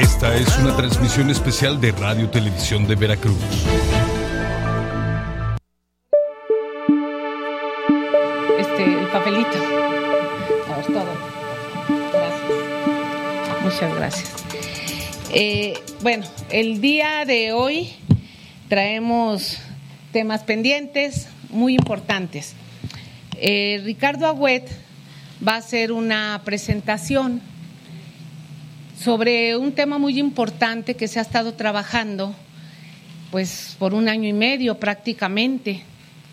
Esta es una transmisión especial de Radio Televisión de Veracruz. El papelito. A ver, todo. Gracias. Muchas gracias. Bueno, el día de hoy traemos temas pendientes muy importantes. Ricardo Agüet va a hacer una presentación sobre un tema muy importante que se ha estado trabajando pues por 1 año y medio prácticamente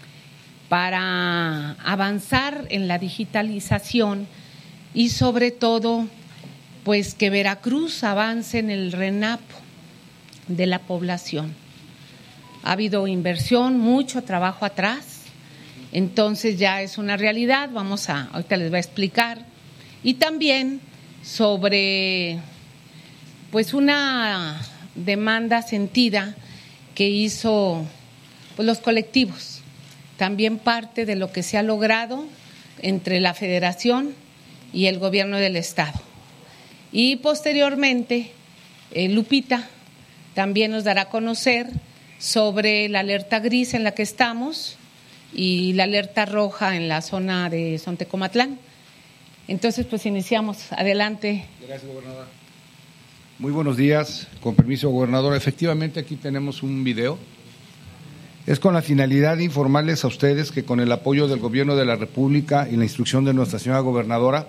para avanzar en la digitalización y sobre todo pues que Veracruz avance en el RENAP de la población. Ha habido inversión, mucho trabajo atrás, entonces ya es una realidad, ahorita les voy a explicar, y también sobre pues una demanda sentida que hizo pues, los colectivos, también parte de lo que se ha logrado entre la Federación y el Gobierno del Estado. Y posteriormente, Lupita también nos dará a conocer sobre la alerta gris en la que estamos y la alerta roja en la zona de Sontecomatlán. Entonces, pues iniciamos. Adelante. Gracias, gobernadora. Muy buenos días. Con permiso, gobernadora. Efectivamente, aquí tenemos un video. Es con la finalidad de informarles a ustedes que con el apoyo del Gobierno de la República y la instrucción de nuestra señora gobernadora,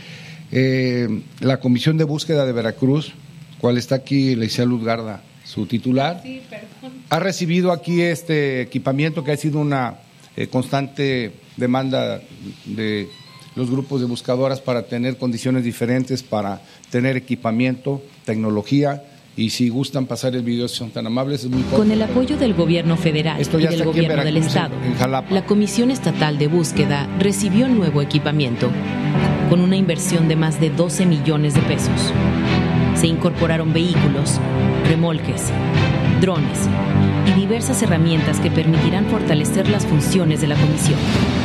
la Comisión de Búsqueda de Veracruz, cual está aquí, Leicea Luz Garda, su titular, ha recibido aquí este equipamiento que ha sido una constante demanda de los grupos de buscadoras para tener condiciones diferentes, para tener equipamiento, tecnología, y si gustan pasar el video, si son tan amables, es muy corto. Con el apoyo del Gobierno federal y del Gobierno del Estado, la Comisión Estatal de Búsqueda recibió nuevo equipamiento, con una inversión de más de 12 millones de pesos. Se incorporaron vehículos, remolques, drones y diversas herramientas que permitirán fortalecer las funciones de la comisión.